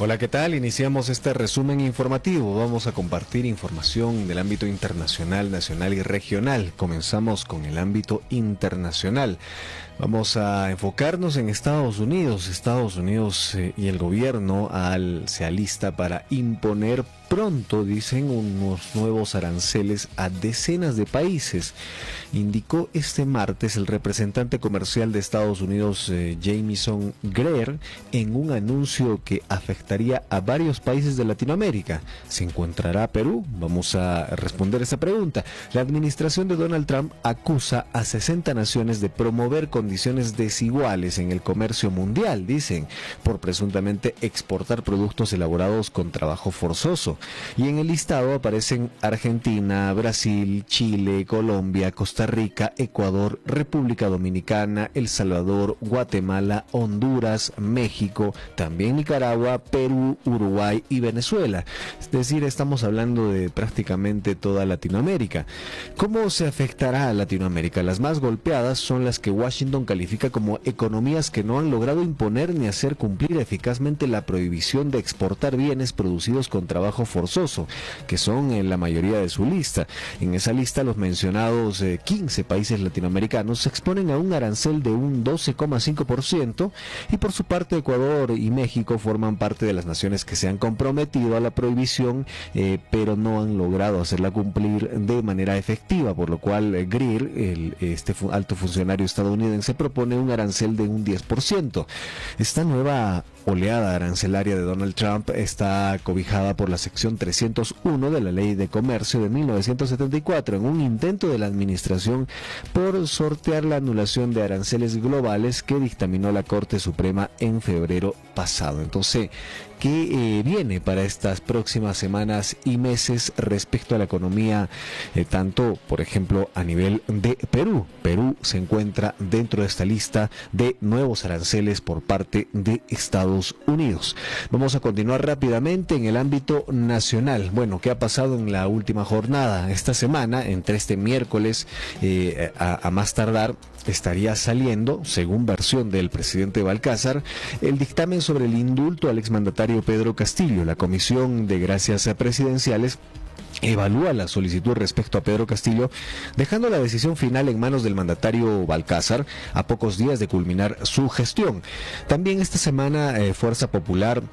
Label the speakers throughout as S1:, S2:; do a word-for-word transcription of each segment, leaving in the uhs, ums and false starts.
S1: Hola, ¿qué tal? Iniciamos este resumen informativo. Vamos a compartir información del ámbito internacional, nacional y regional. Comenzamos con el ámbito internacional. Vamos a enfocarnos en Estados Unidos. Estados Unidos eh, y el gobierno al, se alista para imponer pronto, dicen, unos nuevos aranceles a decenas de países. Indicó este martes el representante comercial de Estados Unidos, eh, Jamieson Greer, en un anuncio que afectaría a varios países de Latinoamérica. ¿Se encontrará Perú? Vamos a responder esa pregunta. La administración de Donald Trump acusa a sesenta naciones de promover condiciones desiguales en el comercio mundial, dicen, por presuntamente exportar productos elaborados con trabajo forzoso. Y en el listado aparecen Argentina, Brasil, Chile, Colombia, Costa Rica, Ecuador, República Dominicana, El Salvador, Guatemala, Honduras, México, también Nicaragua, Perú, Uruguay y Venezuela. Es decir, estamos hablando de prácticamente toda Latinoamérica. ¿Cómo se afectará a Latinoamérica? Las más golpeadas son las que Washington califica como economías que no han logrado imponer ni hacer cumplir eficazmente la prohibición de exportar bienes producidos con trabajo forzoso, que son en la mayoría de su lista. En esa lista los mencionados eh, quince países latinoamericanos se exponen a un arancel de un doce coma cinco por ciento y por su parte Ecuador y México forman parte de las naciones que se han comprometido a la prohibición, eh, pero no han logrado hacerla cumplir de manera efectiva, por lo cual eh, Greer, el, este fu- alto funcionario estadounidense, propone un arancel de un diez por ciento. Esta nueva oleada arancelaria de Donald Trump está cobijada por la sección trescientos uno de la Ley de Comercio de mil novecientos setenta y cuatro, en un intento de la administración por sortear la anulación de aranceles globales que dictaminó la Corte Suprema en febrero pasado. Entonces, ¿qué eh, viene para estas próximas semanas y meses respecto a la economía, eh, tanto, por ejemplo, a nivel de Perú? Perú se encuentra dentro de esta lista de nuevos aranceles por parte de Estados Unidos. Vamos a continuar rápidamente en el ámbito nacional. Bueno, ¿qué ha pasado en la última jornada? Esta semana, entre este miércoles eh, a, a más tardar, estaría saliendo, según versión del presidente Balcázar, el dictamen sobre el indulto al exmandatario Pedro Castillo. La Comisión de Gracias Presidenciales evalúa la solicitud respecto a Pedro Castillo, dejando la decisión final en manos del mandatario Balcázar a pocos días de culminar su gestión. También esta semana eh, Fuerza Popular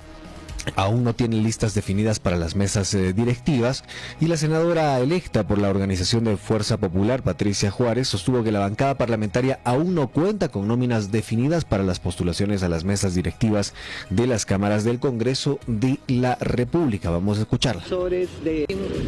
S1: aún no tiene listas definidas para las mesas eh, directivas, y la senadora electa por la organización de Fuerza Popular, Patricia Juárez, sostuvo que la bancada parlamentaria aún no cuenta con nóminas definidas para las postulaciones a las mesas directivas de las cámaras del Congreso de la República. Vamos a escucharla.
S2: De,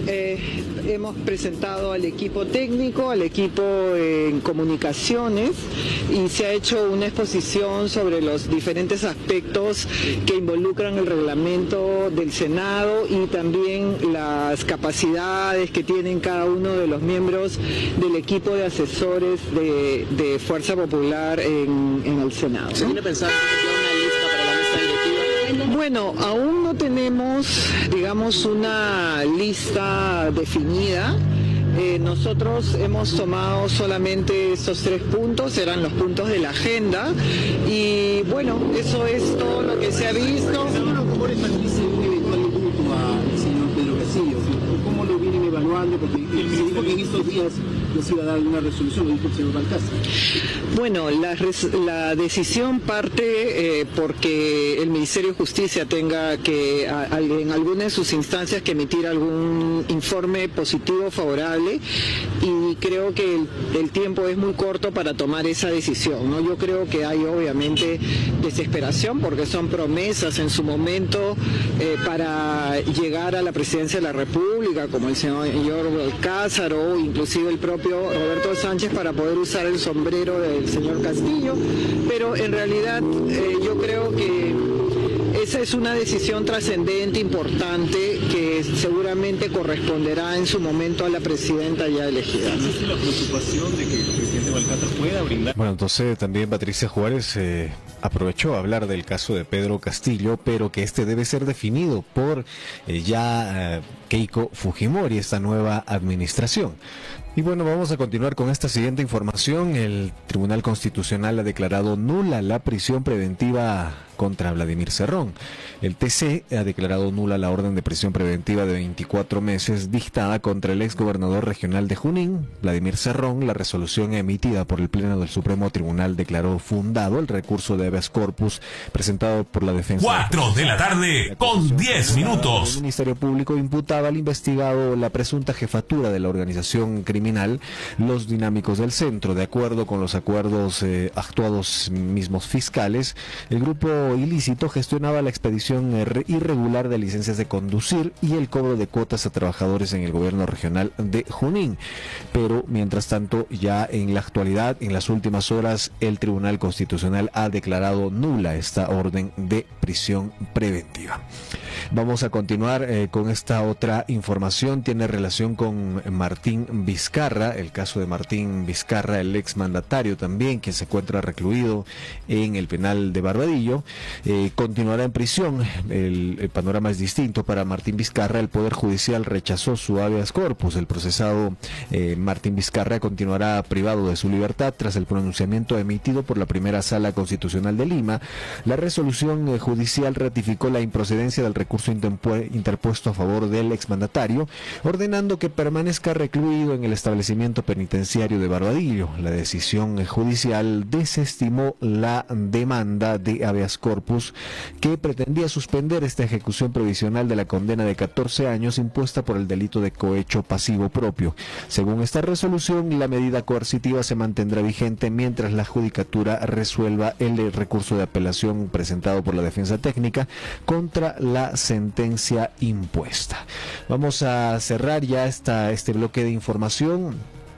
S2: eh, hemos presentado al equipo técnico, al equipo en comunicaciones, y se ha hecho una exposición sobre los diferentes aspectos que involucran el reglamento del Senado y también las capacidades que tienen cada uno de los miembros del equipo de asesores de, de Fuerza Popular en, en el Senado.
S3: ¿Se tiene pensado una lista para la mesa directiva?
S2: Bueno, aún no tenemos, digamos, una lista definida. Eh, nosotros hemos tomado solamente esos tres puntos, eran los puntos de la agenda, y bueno, eso es todo lo que se ha visto.
S3: ¿Cómo lo vienen evaluando? Porque se dijo que en estos días no se iba a dar alguna resolución, lo dijo el señor Balcázar.
S2: Bueno, la, la decisión parte eh, porque el Ministerio de Justicia tenga que, a, a, en alguna de sus instancias, que emitir algún informe positivo o favorable, y creo que el, el tiempo es muy corto para tomar esa decisión, ¿no? Yo creo que hay obviamente desesperación porque son promesas en su momento eh, para llegar a la presidencia de la República, como el señor Balcázar o inclusive el propio Roberto Sánchez, para poder usar el sombrero del señor Castillo, pero en realidad eh, yo creo que esa es una decisión trascendente, importante, que seguramente corresponderá en su momento a la presidenta ya elegida.
S3: ¿Existe la preocupación de que el presidente Balcázar pueda brindar?
S1: Bueno, entonces también Patricia Juárez eh, aprovechó a hablar del caso de Pedro Castillo, pero que este debe ser definido por eh, ya eh, Keiko Fujimori, esta nueva administración. Y bueno, vamos a continuar con esta siguiente información. El Tribunal Constitucional ha declarado nula la prisión preventiva contra Vladimir Cerrón. El T C ha declarado nula la orden de prisión preventiva de veinticuatro meses dictada contra el exgobernador regional de Junín, Vladimir Cerrón. La resolución emitida por el Pleno del Supremo Tribunal declaró fundado el recurso de habeas corpus presentado por la defensa.
S4: Cuatro de la tarde con diez minutos.
S1: El Ministerio Público imputaba al investigado la presunta jefatura de la organización criminal Los Dinámicos del Centro. De acuerdo con los acuerdos eh, actuados mismos fiscales, el grupo ilícito gestionaba la expedición irregular de licencias de conducir y el cobro de cuotas a trabajadores en el gobierno regional de Junín. Pero mientras tanto, ya en la actualidad, en las últimas horas, el Tribunal Constitucional ha declarado nula esta orden de prisión preventiva. Vamos a continuar eh, con esta otra información. Tiene relación con Martín Vizcarra, el caso de Martín Vizcarra, el exmandatario también, quien se encuentra recluido en el penal de Barbadillo. Eh, continuará en prisión. El, el panorama es distinto para Martín Vizcarra. El Poder Judicial rechazó su habeas corpus. El procesado eh, Martín Vizcarra continuará privado de su libertad tras el pronunciamiento emitido por la Primera Sala Constitucional de Lima. La resolución eh, judicial ratificó la improcedencia del recurso interpuesto a favor del exmandatario, ordenando que permanezca recluido en el establecimiento penitenciario de Barbadillo. La decisión judicial desestimó la demanda de habeas corpus que pretendía suspender esta ejecución provisional de la condena de catorce años impuesta por el delito de cohecho pasivo propio. Según esta resolución, la medida coercitiva se mantendrá vigente mientras la judicatura resuelva el recurso de apelación presentado por la defensa técnica contra la sentencia impuesta. Vamos a cerrar ya esta, este bloque de información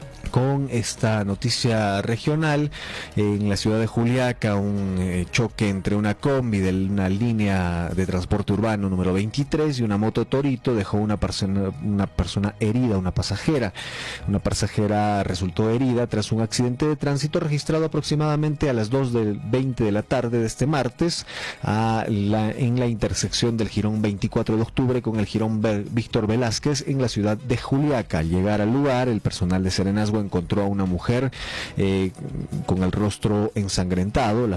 S1: con esta noticia regional. En la ciudad de Juliaca, un eh, choque entre una combi de una línea de transporte urbano número veintitrés y una moto Torito dejó una persona, una persona herida, una pasajera. Una pasajera resultó herida tras un accidente de tránsito registrado aproximadamente a las dos veinte de la tarde de este martes a la, en la intersección del jirón veinticuatro de octubre con el jirón Víctor Velázquez en la ciudad de Juliaca. Al llegar al lugar, el personal de Serenazgo encontró a una mujer eh, con el rostro ensangrentado. La